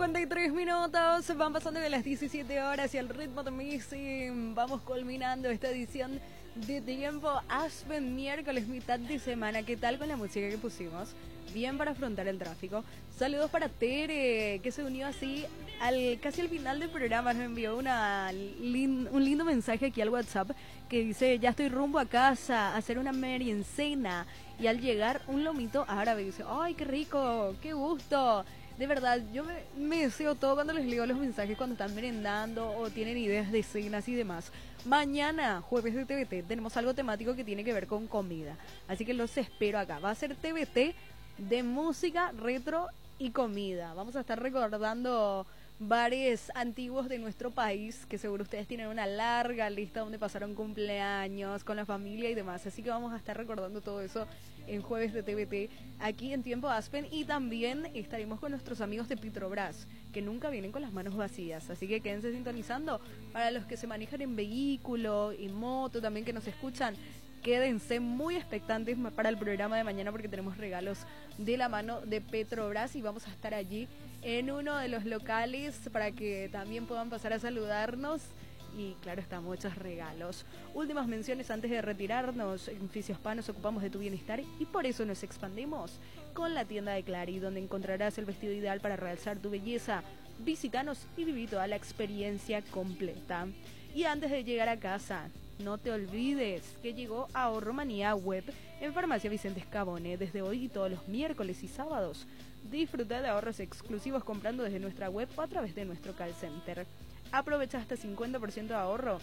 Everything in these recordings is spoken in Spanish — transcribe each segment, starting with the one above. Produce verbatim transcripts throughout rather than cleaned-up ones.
cincuenta y tres minutos, van pasando de las diecisiete horas y al ritmo de Missing vamos culminando esta edición de Tiempo Aspen, miércoles, mitad de semana. ¿Qué tal con la música que pusimos? Bien para afrontar el tráfico. Saludos para Tere, que se unió así al casi al final del programa. Nos envió una lin, un lindo mensaje aquí al WhatsApp que dice: ya estoy rumbo a casa a hacer una meriendcena. Y al llegar, un lomito árabe. Dice: ¡ay, qué rico! ¡Qué gusto! De verdad, yo me, me deseo todo cuando les leo los mensajes cuando están merendando o tienen ideas de cenas y demás. Mañana, jueves de T V T, tenemos algo temático que tiene que ver con comida. Así que los espero acá. Va a ser T V T de música, retro y comida. Vamos a estar recordando bares antiguos de nuestro país, que seguro ustedes tienen una larga lista donde pasaron cumpleaños con la familia y demás. Así que vamos a estar recordando todo eso en jueves de T V T aquí en Tiempo Aspen, y también estaremos con nuestros amigos de Petrobras, que nunca vienen con las manos vacías. Así que quédense sintonizando. Para los que se manejan en vehículo, en moto, también que nos escuchan, quédense muy expectantes para el programa de mañana porque tenemos regalos de la mano de Petrobras y vamos a estar allí en uno de los locales para que también puedan pasar a saludarnos. Y claro está, muchos regalos. Últimas menciones antes de retirarnos. En Fisiospa nos ocupamos de tu bienestar y por eso nos expandimos con la tienda de Clary, donde encontrarás el vestido ideal para realzar tu belleza. Visítanos y viví toda la experiencia completa. Y antes de llegar a casa, no te olvides que llegó Ahorro Manía Web en Farmacia Vicente Escabone desde hoy y todos los miércoles y sábados. Disfruta de ahorros exclusivos comprando desde nuestra web o a través de nuestro call center. Aprovecha hasta cincuenta por ciento de ahorro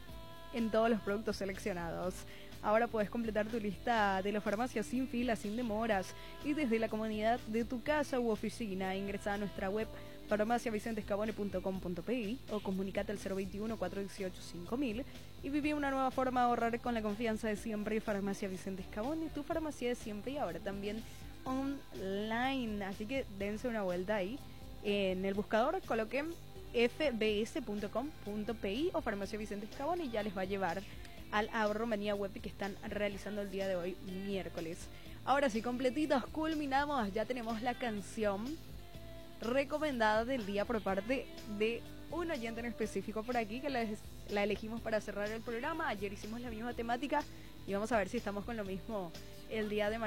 en todos los productos seleccionados. Ahora puedes completar tu lista de las farmacias sin filas, sin demoras y desde la comodidad de tu casa u oficina. Ingresa a nuestra web farmacia vicente escabone punto com punto pe o comunicate al cero veintiuno, cuatrocientos dieciocho, cinco mil y viví una nueva forma de ahorrar con la confianza de siempre. Farmacia Vicente Escabone, tu farmacia de siempre y ahora también online. Así que dense una vuelta ahí. En el buscador coloquen f b s punto com punto pe o Farmacia Vicente Escabone y ya les va a llevar al Ahorro Manía Web que están realizando el día de hoy, miércoles. Ahora sí, completitos, culminamos. Ya tenemos la canción recomendada del día por parte de un oyente en específico por aquí, que la, la elegimos para cerrar el programa. Ayer hicimos la misma temática y vamos a ver si estamos con lo mismo el día de mañana.